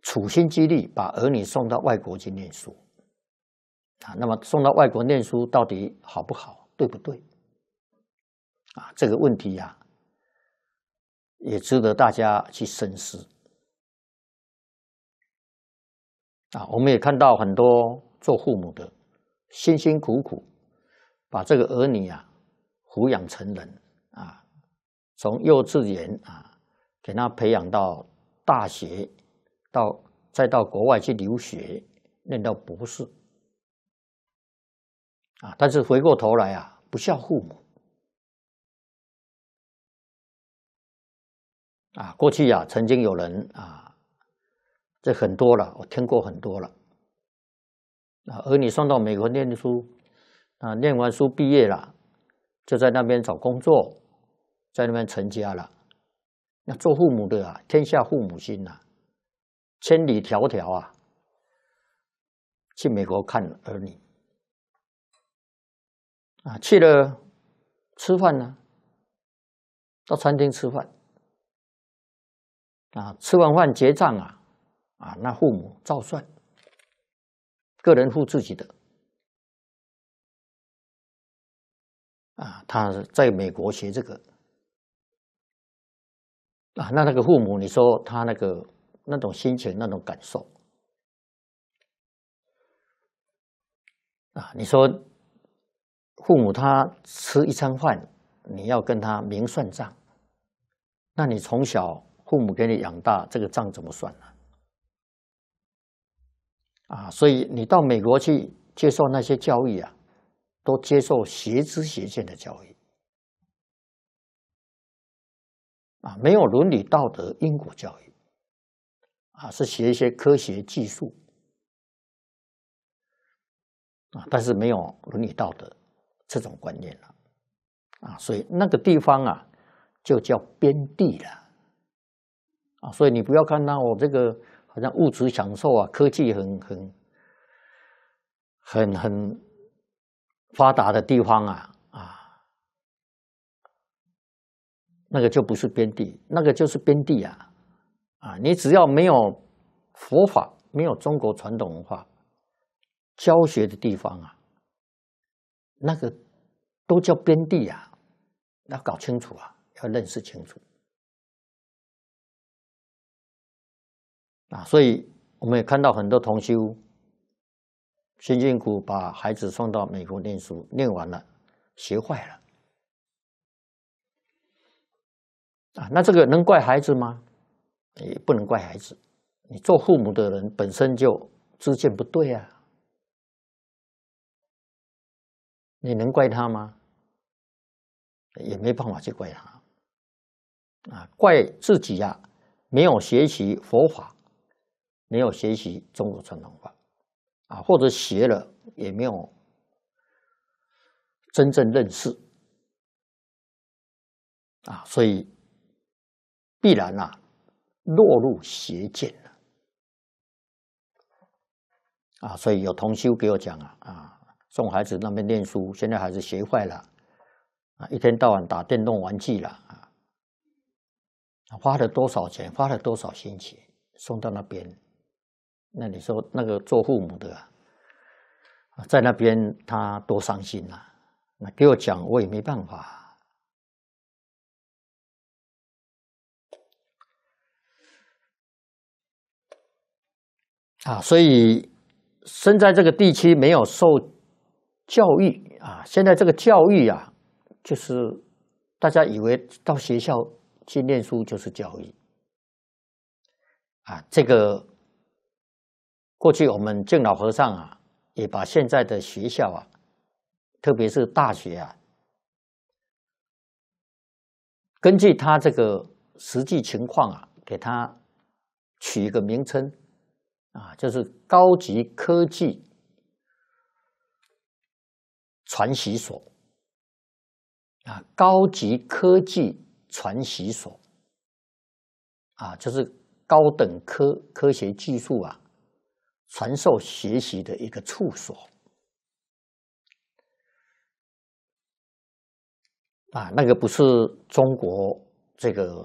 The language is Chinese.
处心积虑把儿女送到外国去念书啊。那么送到外国念书到底好不好，对不对啊？这个问题呀，也值得大家去深思啊。我们也看到很多做父母的辛辛苦苦把这个儿女啊抚养成人啊，从幼稚园啊给他培养到大学，再到国外去留学，念到博士啊，但是回过头来啊，不孝父母啊。过去啊，曾经有人啊，这很多了，我听过很多了啊。儿女送到美国念书啊，念完书毕业了，就在那边找工作，在那边成家了。那做父母的啊，天下父母心呐，千里迢迢啊，去美国看儿女啊，去了吃饭呢，到餐厅吃饭啊，吃完饭结账啊，那父母照算，个人付自己的啊。他在美国学这个啊，那个父母，你说他那种心情、那种感受啊，你说父母他吃一餐饭，你要跟他明算账，那你从小父母给你养大，这个账怎么算呢？啊，所以你到美国去接受那些教育啊，都接受学知学见的教育啊，没有伦理道德因果教育啊，是学一些科学技术啊，但是没有伦理道德这种观念了啊，所以那个地方啊，就叫边地了啊。所以你不要看到我这个好像物质享受啊，科技很发达的地方啊，那个就不是边地，那个就是边地啊！你只要没有佛法，没有中国传统文化教学的地方啊，那个都叫边地啊！要搞清楚啊，要认识清楚啊！所以我们也看到很多同修辛辛苦把孩子送到美国念书，念完了学坏了啊！那这个能怪孩子吗？也不能怪孩子，你做父母的人本身就知见不对啊，你能怪他吗？也没办法去怪他啊，怪自己啊，没有学习佛法，没有学习中国传统法啊，或者学了也没有真正认识啊，所以必然落入邪见了啊。所以有同修给我讲送孩子那边念书，现在孩子学坏了啊，一天到晚打电动玩具了花了多少钱，花了多少心血送到那边，那你说那个做父母的在那边他多伤心啊！那给我讲我也没办法所以生在这个地区没有受教育现在这个教育就是大家以为到学校去念书就是教育这个过去我们敬老和尚也把现在的学校特别是大学根据他这个实际情况给他取一个名称就是高级科技传习所高级科技传习所就是高等科学技术传授学习的一个处所那个不是中国这个